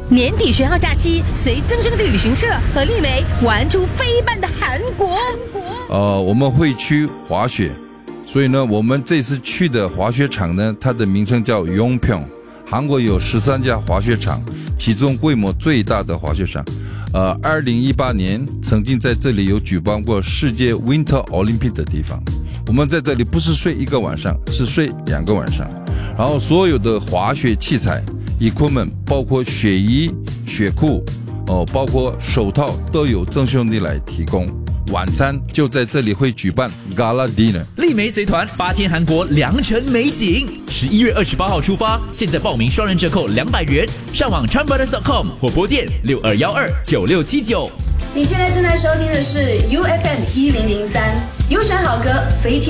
年底学校假期，随增生的旅行社和丽梅玩出飞伴的韩国。 我们会去滑雪，所以呢，我们这次去的滑雪场呢，它的名称叫 Yongpyeong。韩国有13家滑雪场，其中规模最大的滑雪场。2018年曾经在这里有举办过世界 Winter Olympic 的地方。我们在这里不是睡1个晚上，是睡2个晚上。然后所有的滑雪器材、equipment，包括雪衣、雪裤，包括手套都有郑兄弟来提供。晚餐就在这里会举办 Gala Dinner。 丽梅随团8天韩国良辰美景，11月28号出发，现在报名双人折扣200元，上网 chanbrothers.com 或拨电62129679。 你现在正在收听的是 UFM 1003，优选好歌，飞天。